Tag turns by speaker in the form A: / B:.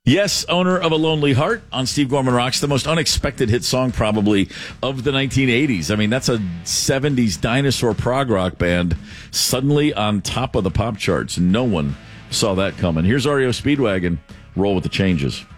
A: Yes, Owner of a Lonely Heart on Steve Gorman Rocks, the most unexpected hit song probably of the 1980s. I mean, that's a 70s dinosaur prog rock band suddenly on top of the pop charts. No one saw that coming. Here's REO Speedwagon. Roll with the changes.